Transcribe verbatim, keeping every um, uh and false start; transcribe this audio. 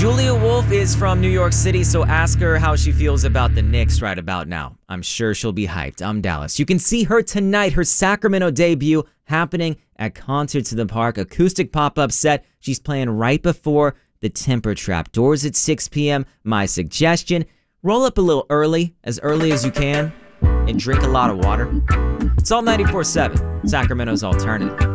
Julia Wolf is from New York City, so ask her how she feels about the Knicks right about now. I'm sure she'll be hyped. I'm Dallas. You can see her tonight, her Sacramento debut happening at Concerts in the Park, acoustic pop-up set. She's playing right before the Temper Trap. Doors at six p m My suggestion, roll up a little early, as early as you can, and drink a lot of water. It's all ninety-four point seven, Sacramento's alternative.